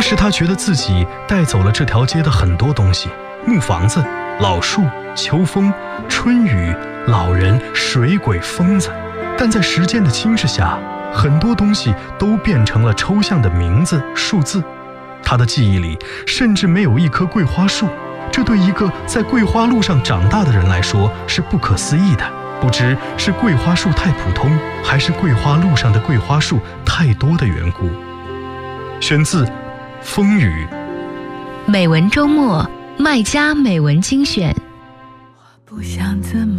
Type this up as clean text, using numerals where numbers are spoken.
时他觉得自己带走了这条街的很多东西，木房子、老树、秋风、春雨、老人、水鬼、疯子。但在时间的侵蚀下，很多东西都变成了抽象的名字、数字。他的记忆里甚至没有一棵桂花树，这对一个在桂花路上长大的人来说是不可思议的。不知是桂花树太普通，还是桂花路上的桂花树太多的缘故。选自《风雨》。 美文周末麦家美文精选。 我不想怎么